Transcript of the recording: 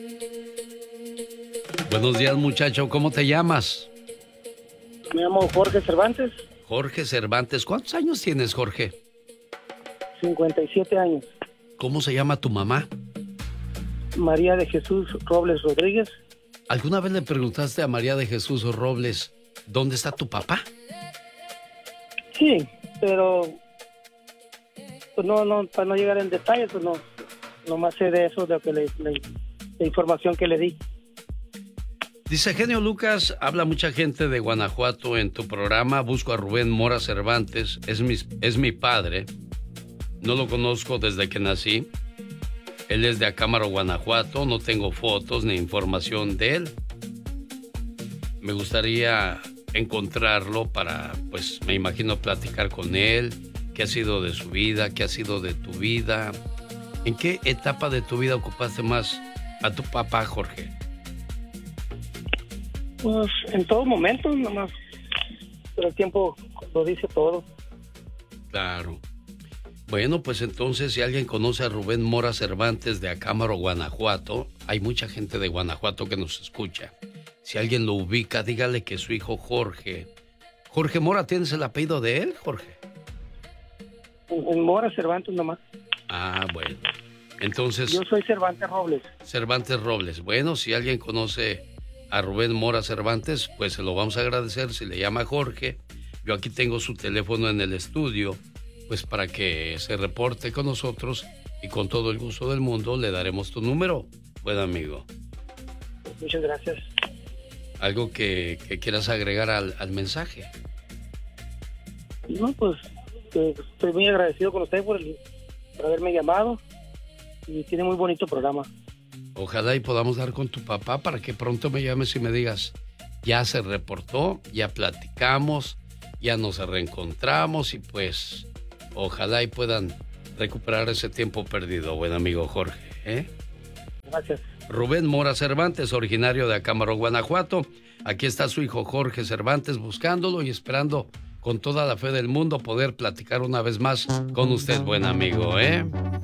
Buenos días, muchacho. ¿Cómo te llamas? Me llamo Jorge Cervantes. Jorge Cervantes. ¿Cuántos años tienes, Jorge? 57 años. ¿Cómo se llama tu mamá? María de Jesús Robles Rodríguez. ¿Alguna vez le preguntaste a María de Jesús Robles dónde está tu papá? Sí, pero pues no, para no llegar en detalles, pues no más sé de eso, de lo que la información que le di. Dice Genio Lucas, habla mucha gente de Guanajuato en tu programa. Busco a Rubén Mora Cervantes, es mi padre. No lo conozco desde que nací. Él es de Acámbaro, Guanajuato. No tengo fotos ni información de él. Me gustaría encontrarlo para, pues, me imagino platicar con él. ¿Qué ha sido de su vida? ¿Qué ha sido de tu vida? ¿En qué etapa de tu vida ocupaste más a tu papá, Jorge? Pues en todo momento, nomás. Pero el tiempo lo dice todo. Claro. Bueno, pues entonces, si alguien conoce a Rubén Mora Cervantes de Acámbaro, Guanajuato, hay mucha gente de Guanajuato que nos escucha. Si alguien lo ubica, dígale que su hijo Jorge Mora, ¿tienes el apellido de él, Jorge? En Mora Cervantes nomás. Ah, bueno. Entonces... Yo soy Cervantes Robles. Cervantes Robles. Bueno, si alguien conoce a Rubén Mora Cervantes, pues se lo vamos a agradecer si le llama Jorge. Yo aquí tengo su teléfono en el estudio, pues para que se reporte con nosotros y con todo el gusto del mundo le daremos tu número, buen amigo. Muchas gracias. ¿Algo que quieras agregar al mensaje? No, pues estoy muy agradecido con usted por haberme llamado y tiene muy bonito programa. Ojalá y podamos dar con tu papá para que pronto me llames y me digas, ya se reportó, ya platicamos, ya nos reencontramos y pues ojalá y puedan recuperar ese tiempo perdido, buen amigo Jorge, ¿eh? Gracias. Rubén Mora Cervantes, originario de Acámbaro, Guanajuato. Aquí está su hijo Jorge Cervantes buscándolo y esperando con toda la fe del mundo poder platicar una vez más con usted, buen amigo, ¿eh?